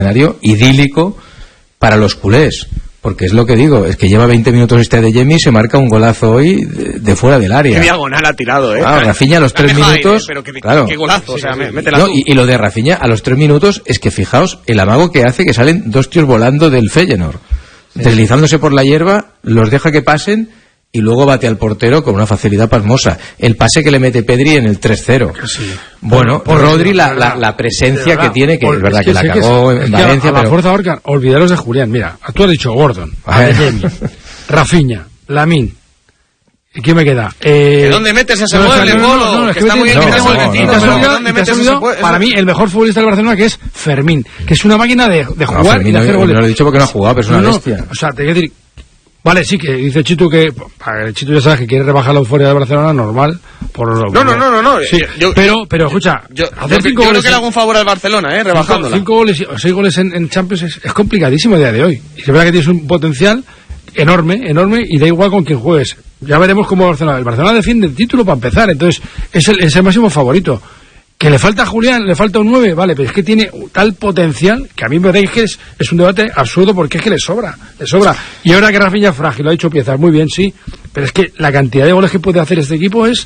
escenario idílico para los culés. Porque es lo que digo, es que lleva 20 minutos Adeyemi y se marca un golazo hoy de fuera del área. Qué diagonal ha tirado, Claro, Rafinha a los 3 minutos... pero claro, qué golazo, métela no, tú. y lo de Rafinha a los 3 minutos es que fijaos el amago que hace, que salen 2 tíos volando del Feyenoord, deslizándose por la hierba, los deja que pasen y luego bate al portero con una facilidad pasmosa. El pase que le mete Pedri en el 3-0. Sí. Bueno, por Rodri la presencia que tiene, que es verdad que la cagó en Valencia, a la fuerza Orca, olvidaros de Julián. Mira, tú has dicho Gordon, Adeyemi, Rafinha, Lamine. ¿Y quién me queda? ¿De dónde metes ese mueble, Polo? Que está muy bien que para mí el mejor futbolista del Barcelona, que es Fermín, que es una máquina de jugar y de hacer goles. No lo he dicho porque no ha jugado, pero es una bestia. O sea, te quiero decir, vale, sí, que dice Chitu que Chitu ya sabes que quiere rebajar la euforia de Barcelona, normal. No. Sí, pero escucha, hacer 5 goles. Yo creo que le hago un favor al Barcelona, rebajándola. 5 goles o 6 goles en Champions es complicadísimo a día de hoy. Y es verdad que tienes un potencial enorme, y da igual con quién juegues. Ya veremos cómo el Barcelona defiende el título para empezar, entonces es el máximo favorito. Que le falta a Julián, le falta un 9, vale, pero es que tiene tal potencial que a mí me parece que es un debate absurdo, porque es que le sobra. Y ahora que Rafinha es frágil, lo ha hecho piezas, muy bien, sí, pero es que la cantidad de goles que puede hacer este equipo es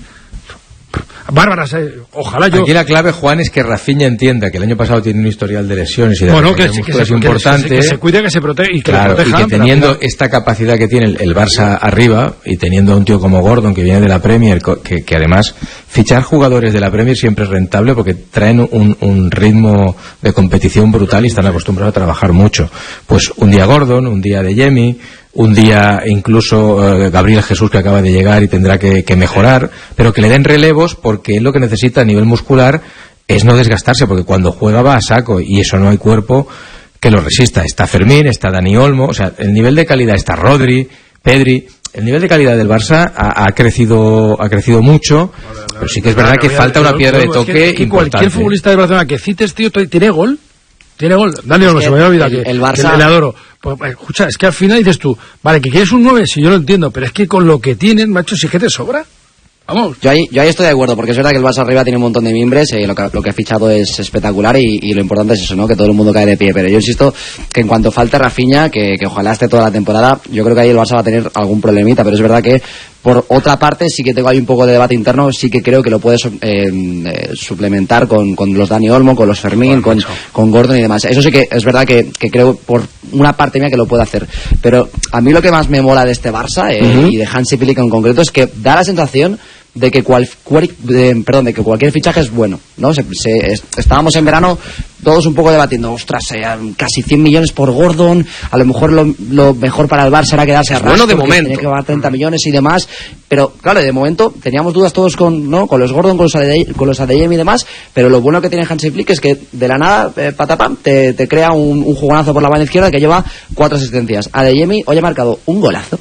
bárbaras, ojalá yo... Aquí la clave, Juan, es que Rafinha entienda que el año pasado tiene un historial de lesiones y de es importante, que se cuide, que se proteja y que claro, le proteja, y que teniendo esta capacidad que tiene el Barça arriba, y teniendo a un tío como Gordon que viene de la Premier, que además fichar jugadores de la Premier siempre es rentable porque traen un ritmo de competición brutal y están acostumbrados a trabajar mucho. Pues un día Gordon, un día Adeyemi, un día incluso Gabriel Jesús, que acaba de llegar y tendrá que mejorar, pero que le den relevos, porque él lo que necesita a nivel muscular es no desgastarse, porque cuando juega va a saco y eso no hay cuerpo que lo resista. Está Fermín, está Dani Olmo, o sea, el nivel de calidad está Rodri, Pedri. El nivel de calidad del Barça ha crecido mucho, pero sí que es verdad que falta una piedra de toque importante. Cualquier futbolista de Barcelona que cites, tío, tiene gol. Dani Olmo, se me había olvidado el Barça... que le adoro. Pues, escucha, es que al final dices tú, vale, que quieres un 9, si yo lo entiendo, pero es que con lo que tienen, macho, sí que te sobra. Vamos. Yo ahí estoy de acuerdo, porque es verdad que el Barça arriba tiene un montón de mimbres, lo que ha fichado es espectacular y lo importante es eso, ¿no? Que todo el mundo cae de pie, pero yo insisto que en cuanto falte Rafinha, que ojalá esté toda la temporada, yo creo que ahí el Barça va a tener algún problemita, pero es verdad que por otra parte sí que tengo ahí un poco de debate interno, sí que creo que lo puedes suplementar con los Dani Olmo, con los Fermín, con Gordon y demás. Eso sí que es verdad que creo por una parte mía que lo puede hacer, pero a mí lo que más me mola de este Barça y de Hansi Flick en concreto es que da la sensación de que cualquier fichaje es bueno, ¿no? Estábamos en verano todos un poco debatiendo, ostras, casi 100 millones por Gordon, a lo mejor lo mejor para el Barça era quedarse a bueno, de momento tiene que pagar 30 millones y demás, pero claro, de momento teníamos dudas todos con los Gordon, con los Adeyemi y demás, pero lo bueno que tiene Hansi Flick es que de la nada, patapam, te crea un jugonazo por la banda izquierda que lleva 4 asistencias. Adeyemi hoy ha marcado un golazo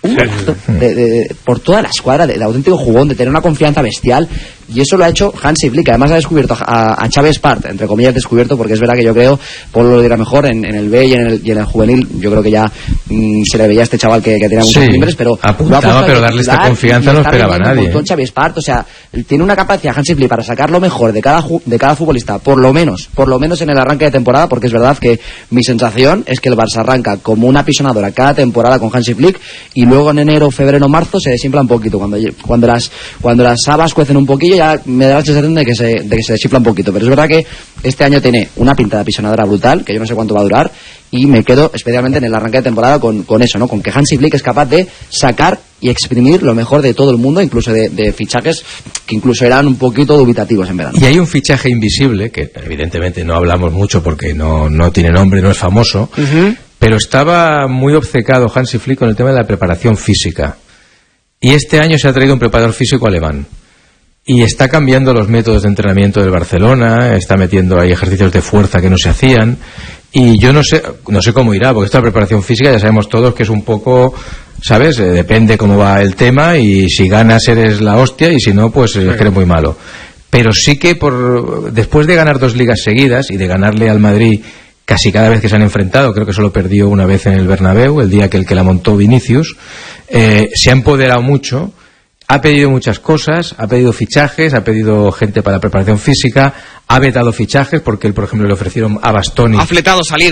por toda la escuadra, de auténtico jugón, de tener una confianza bestial, y eso lo ha hecho Hansi Flick. Además ha descubierto a Xavi Espart, entre comillas descubierto, porque es verdad que yo creo, Polo lo dirá mejor, en el B y en el juvenil, yo creo que ya se le veía a este chaval que tenía muchos miembros, pero apuntaba, pero darle esta confianza no esperaba a nadie. Xavi Espart, o sea, tiene una capacidad Hansi Flick para sacar lo mejor de cada futbolista, por lo menos en el arranque de temporada, porque es verdad que mi sensación es que el Barça arranca como una pisonadora cada temporada con Hansi Flick, y luego en enero, febrero, marzo se desinfla un poquito. Cuando las habas cuecen un poquillo, ya me da la sensación de que se desinfla un poquito. Pero es verdad que este año tiene una pinta de apisonadora brutal, que yo no sé cuánto va a durar, y me quedo especialmente en el arranque de temporada con eso, ¿no? Con que Hansi Flick es capaz de sacar y exprimir lo mejor de todo el mundo, incluso de fichajes que incluso eran un poquito dubitativos en verano. Y hay un fichaje invisible, que evidentemente no hablamos mucho porque no tiene nombre, no es famoso, pero estaba muy obcecado Hansi Flick con el tema de la preparación física. Y este año se ha traído un preparador físico alemán. Y está cambiando los métodos de entrenamiento del Barcelona, está metiendo ahí ejercicios de fuerza que no se hacían. Y yo no sé cómo irá, porque esta preparación física ya sabemos todos que es un poco, ¿sabes? Depende cómo va el tema, y si ganas eres la hostia y si no, pues eres muy malo. Pero sí que después de ganar 2 ligas seguidas y de ganarle al Madrid casi cada vez que se han enfrentado, creo que solo perdió una vez en el Bernabéu, el día que la montó Vinicius, se ha empoderado mucho, ha pedido muchas cosas, ha pedido fichajes, ha pedido gente para la preparación física, ha vetado fichajes porque él, por ejemplo, le ofrecieron a Bastoni. Ha fletado salir